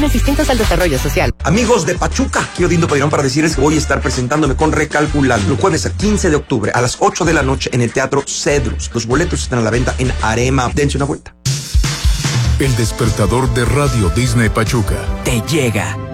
Oficinas distintas al desarrollo social. Amigos de Pachuca, quiero Dindo Padirón para decirles que voy a estar presentándome con Recalculando el jueves a 15 de octubre a las 8 de la noche en el Teatro Cedrus. Los boletos están a la venta en Arema. Dense una vuelta. El despertador de Radio Disney Pachuca. Te llega.